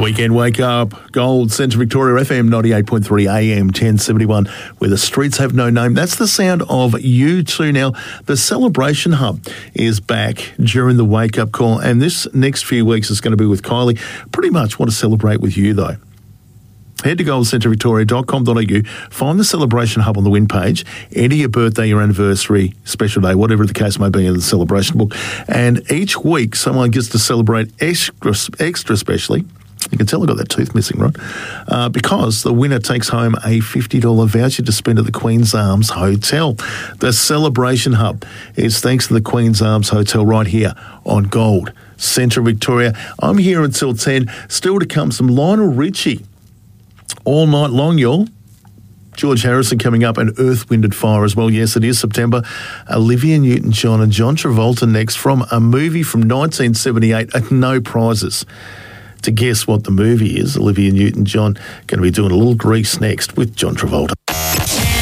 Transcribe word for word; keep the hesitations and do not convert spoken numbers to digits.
Weekend Wake Up, Gold, Centre Victoria, F M ninety-eight point three, A M ten seventy-one, where the streets have no name. That's the sound of U two. Now, the Celebration Hub is back during the Wake Up Call, and this next few weeks is going to be with Kylie. Pretty much want to celebrate with you, though. Head to gold centre victoria dot com dot a u, find the Celebration Hub on the win page, enter your birthday, your anniversary, special day, whatever the case may be in the celebration book, and each week someone gets to celebrate extra, extra specially. You can tell I got that tooth missing, right? Uh, because the winner takes home a fifty dollars voucher to spend at the Queen's Arms Hotel. The Celebration Hub is thanks to the Queen's Arms Hotel right here on Gold, Centre Victoria. I'm here until ten. Still to come, some Lionel Richie all night long, y'all. George Harrison coming up, and Earth, Wind and Fire as well. Yes, it is September. Olivia Newton-John and John Travolta next from a movie from nineteen seventy-eight at no prizes. To guess what the movie is, Olivia Newton-John going to be doing a little Grease next with John Travolta.